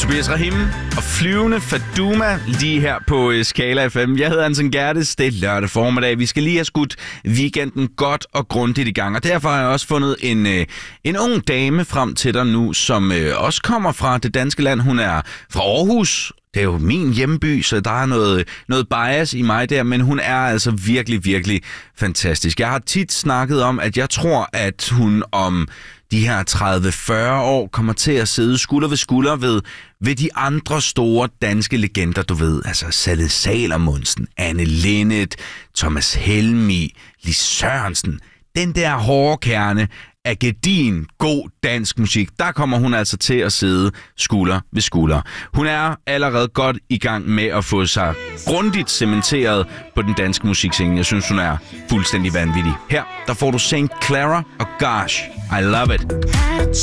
Tobias Rahim og Flyvende Faduma lige her på Skala FM. Jeg hedder Anton Gerdes. Det er lørdag formiddag. Vi skal lige have skudt weekenden godt og grundigt i gang. Og derfor har jeg også fundet en ung dame frem til dig nu, som også kommer fra det danske land. Hun er fra Aarhus. Det er jo min hjemby, så der er noget bias i mig der, men hun er altså virkelig, virkelig fantastisk. Jeg har tit snakket om, at jeg tror, at hun om de her 30-40 år kommer til at sidde skulder ved skulder ved de andre store danske legender, du ved. Altså Sanne Salomonsen, Anne Linnet, Thomas Helmig, Lis Sørensen. Den der hårde kerne af gedigen god dansk musik, der kommer hun altså til at sidde skulder ved skulder. Hun er allerede godt i gang med at få sig grundigt cementeret på den danske musikscene. Jeg synes, hun er fuldstændig vanvittig. Her, der får du St. Clara og Gosh, I Love It.